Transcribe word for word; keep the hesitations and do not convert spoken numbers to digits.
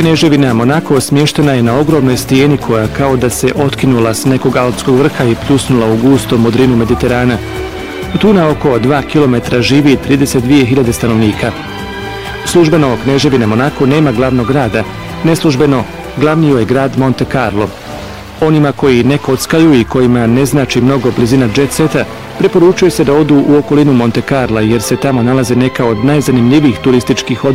Kneževina Monako smještena je na ogromnoj stijeni koja kao da se otkinula s nekog alpskog vrha i pljusnula u gustom modrinu Mediterana. Tu na oko dva kilometra živi trideset dvije hiljade stanovnika. Službeno Kneževina Monako nema glavnog grada, neslužbeno glavni je grad Monte Carlo. Onima koji ne kockaju i kojima ne znači mnogo blizina jet seta, preporučuje se da odu u okolinu Monte Carla jer se tamo nalaze neka od najzanimljivijih turističkih odredišta